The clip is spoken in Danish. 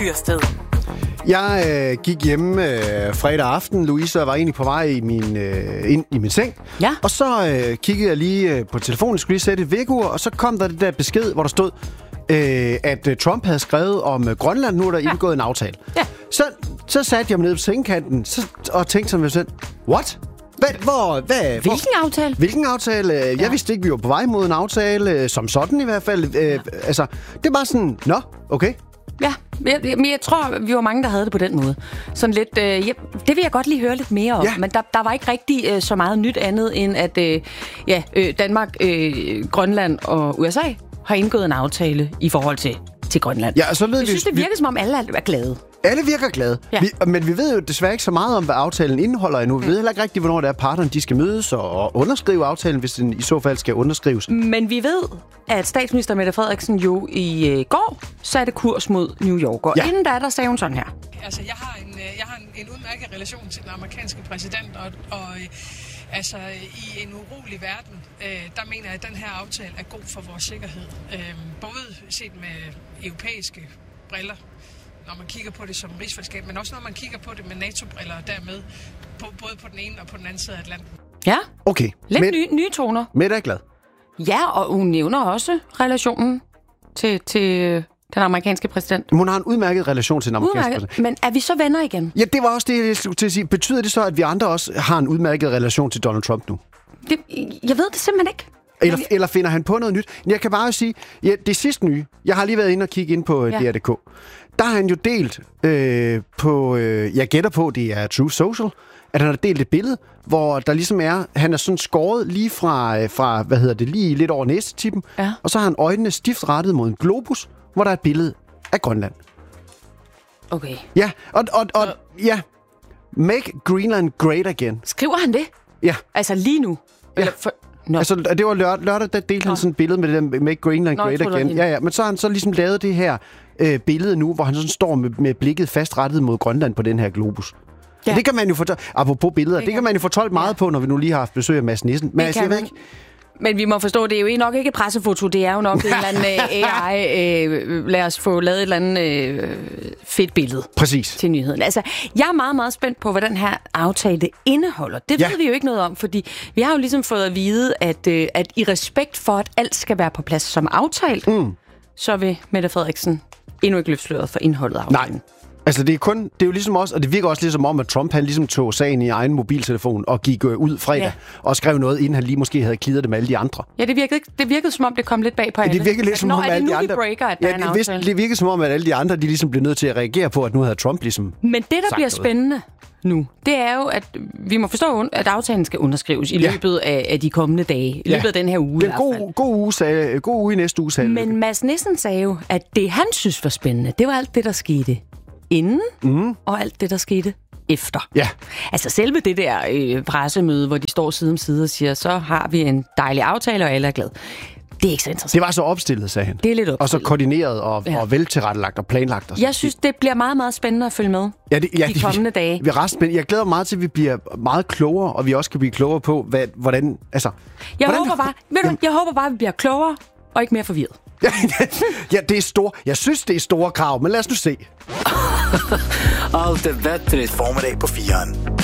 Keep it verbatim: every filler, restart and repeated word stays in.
Tyrsted. Jeg øh, gik hjemme øh, fredag aften. Louise var egentlig på vej i min, øh, ind i min seng. Ja. Og så øh, kiggede jeg lige øh, på telefonen, skulle lige sætte et vækkeur, og så kom der det der besked, hvor der stod, øh, at øh, Trump havde skrevet om øh, Grønland. Nu er der ja. indgået en aftale. Ja. Så, så satte jeg mig ned på sengekanten så, og tænkte sådan, sådan, what? Hvad, hvor, hvad, Hvilken hvor, aftale? Hvilken aftale? Jeg Ja. vidste ikke, vi var på vej mod en aftale, som sådan i hvert fald. Øh, altså, det var sådan, nå, okay. Ja, jeg, men jeg tror, vi var mange, der havde det på den måde. Sådan lidt, øh, ja, det vil jeg godt lige høre lidt mere om. Ja. Men der, der var ikke rigtig øh, så meget nyt andet, end at øh, ja, øh, Danmark, øh, Grønland og U S A har indgået en aftale i forhold til, til Grønland. Ja, og så ved jeg vi, synes, det virker, vi, som om alle er glade. alle virker glade. Ja. Vi, men vi ved jo desværre ikke så meget om, hvad aftalen indeholder endnu. Vi ved heller ikke rigtigt, hvornår der er parterne, de skal mødes og, og underskrive aftalen, hvis den i så fald skal underskrives. Men vi ved, at statsminister Mette Frederiksen jo i øh, går satte kurs mod New York. Og Ja. inden da, der sagde hun sådan her. Altså, jeg har en, øh, jeg har en, en udmærket relation til den amerikanske præsident, og, og øh, altså, i en urolig verden, øh, der mener jeg, at den her aftale er god for vores sikkerhed. Øh, både set med europæiske briller, når man kigger på det som rigsfællesskab, men også når man kigger på det med NATO-briller, og dermed på, både på den ene og på den anden side af Atlanten. Ja, Okay. lidt Men, nye, nye toner. Mette er glad. Ja, og hun nævner også relationen til, til den amerikanske præsident. Hun har en udmærket relation til den amerikanske Udmærket. præsident. Men er vi så venner igen? Ja, det var også det, jeg skulle til at sige. Betyder det så, at vi andre også har en udmærket relation til Donald Trump nu? Det, jeg ved det simpelthen ikke. Eller, eller finder han på noget nyt? Jeg kan bare sige, ja, det sidste nye, jeg har lige været inde og kigge ind på Ja. ja. D R punktum D K. Der har han jo delt øh, på, øh, jeg gætter på, det er Truth Social, at han har delt et billede, hvor der ligesom er, han er sådan skåret lige fra, øh, fra hvad hedder det, lige lidt over næsetippen, Ja. og så har han øjnene stift rettet mod en globus, hvor der er et billede af Grønland. Okay. Ja, og, og, og ja, make Greenland great again. Skriver han det? Ja. Altså lige nu? Ja. Eller for, Nå. Altså, det var lørdag, lørdag der delte han sådan et billede med det der Make Greenland Nå, jeg Great troede, det Again. var Ja, ja, men så har han så ligesom lavet det her øh, billede nu, hvor han sådan står med, med blikket fastrettet mod Grønland på den her globus. Ja. Ja. Det kan man jo fortolke, apropos billeder, det, Det det kan- kan man jo fortolke meget Ja. på, når vi nu lige har haft besøg af Mads Nissen. Men Det altså, kan jeg ved man. ikke, Men vi må forstå, det er jo nok ikke et pressefoto, det er jo nok en eller anden øh, A I. Øh, lad os få lavet et eller andet øh, fedt billede præcis. til nyheden. Altså, jeg er meget, meget spændt på, hvad den her aftale indeholder. Det Ja. ved vi jo ikke noget om, fordi vi har jo ligesom fået at vide, at, øh, at i respekt for, at alt skal være på plads som aftalt, mm. så vil Mette Frederiksen endnu ikke løfte sløret for indholdet af aftalen. Nej. Altså, det er kun, det er jo ligesom også, og det virker også ligesom om, at Trump, han ligesom tog sagen i egen mobiltelefon og gik øh, ud fredag Ja. og skrev noget, inden han lige måske havde klidret det med alle de andre. Ja, det virkede, ikke- det virkede som om, det kom lidt bag på alle. Det virkede lidt Altså, som Nå, om, er at det alle nu, de andre... vi breaker, at der ja, er en det, vidste, aftale? det virkede som om, at alle de andre, de ligesom blev nødt til at reagere på, at nu havde Trump ligesom... Men det, der sagt bliver noget. spændende nu, det er jo, at vi må forstå, at aftalen skal underskrives i Ja. løbet af, af de kommende dage. I løbet Ja. af den her uge Det i er hvert en fald. god, god, uge, sagde, god uge i næste uge, sagde Men Lykke. Mads Nissen sagde jo, at det han synes var spændende, det var alt det, der skete inden, mm. og alt det, der skete efter. Ja. Altså selve det der øh, pressemøde, hvor de står side om side og siger, så har vi en dejlig aftale, og alle er glade. Det er ikke så interessant. Det var så opstillet, sagde han. Det er lidt Og så opstillet. koordineret og, Ja. ja. og veltilrettelagt og planlagt. Og sådan. Jeg synes, det bliver meget, meget spændende at følge med ja, det, ja, de kommende dage. Vi er ret spændende. Jeg glæder mig meget til, at vi bliver meget klogere, og vi også kan blive klogere på, hvad, hvordan... Altså, Jeg hvordan, håber bare, ved du, jeg håber bare, at vi bliver klogere og ikke mere forvirret. ja, det er store. Jeg synes, det er store krav, men lad os nu se. Allt är bättre i formiddag på Firen.